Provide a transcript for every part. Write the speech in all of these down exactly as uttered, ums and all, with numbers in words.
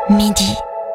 midi.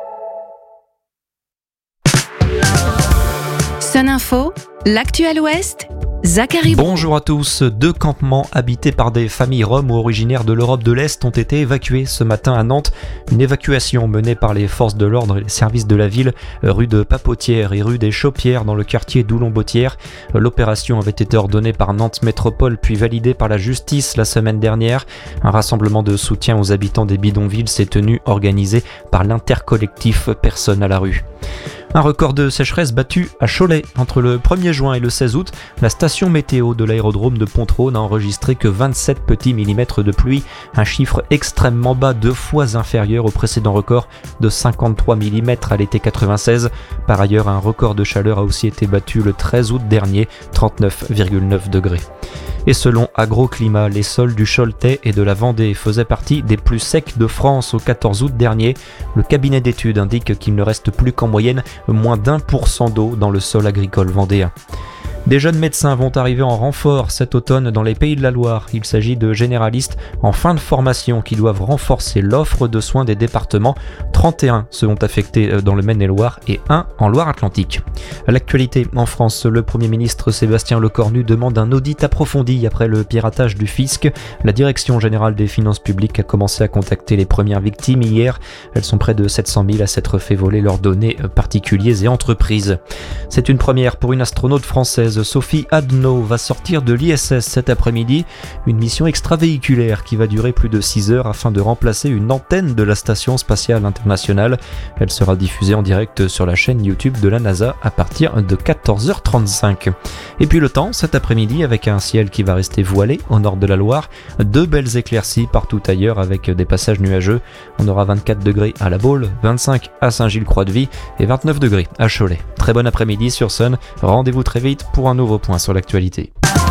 Sun Info, l'actuel Ouest, Zachary. Bonjour à tous. Deux campements habités par des familles roms ou originaires de l'Europe de l'Est ont été évacués ce matin à Nantes. Une évacuation menée par les forces de l'ordre et les services de la ville, rue de Papotière et rue des Chaupières dans le quartier d'Oulon-Bottière. L'opération avait été ordonnée par Nantes Métropole puis validée par la justice la semaine dernière. Un rassemblement de soutien aux habitants des bidonvilles s'est tenu, organisé par l'intercollectif Personne à la rue. Un record de sécheresse battu à Cholet. Entre le premier juin et le seize août, la station météo de l'aérodrome de Pontraux n'a enregistré que vingt-sept petits millimètres de pluie, un chiffre extrêmement bas, deux fois inférieur au précédent record de cinquante-trois millimètres à l'été quatre-vingt-seize. Par ailleurs, un record de chaleur a aussi été battu le treize août dernier, trente-neuf virgule neuf degrés. Et selon Agroclimat, les sols du Choletais et de la Vendée faisaient partie des plus secs de France au quatorze août dernier. Le cabinet d'études indique qu'il ne reste plus qu'en moyenne moins d'un pour cent d'eau dans le sol agricole vendéen. Des jeunes médecins vont arriver en renfort cet automne dans les Pays de la Loire. Il s'agit de généralistes en fin de formation qui doivent renforcer l'offre de soins des départements. trente et un seront affectés dans le Maine-et-Loire et un en Loire-Atlantique. À l'actualité en France, le Premier ministre Sébastien Lecornu demande un audit approfondi après le piratage du fisc. La Direction générale des finances publiques a commencé à contacter les premières victimes hier. Elles sont près de sept cent mille à s'être fait voler leurs données particuliers et entreprises. C'est une première pour une astronaute française. Sophie Adno va sortir de l'I S S cet après-midi, une mission extravéhiculaire qui va durer plus de six heures afin de remplacer une antenne de la Station spatiale internationale. Elle sera diffusée en direct sur la chaîne YouTube de la NASA à partir de quatorze heures trente-cinq. Et puis le temps cet après-midi avec un ciel qui va rester voilé au nord de la Loire, deux belles éclaircies partout ailleurs avec des passages nuageux. On aura vingt-quatre degrés à La Baule, vingt-cinq à Saint-Gilles-Croix-de-Vie et vingt-neuf degrés à Cholet. Très bon après-midi sur Sun, rendez-vous très vite pour un nouveau point sur l'actualité.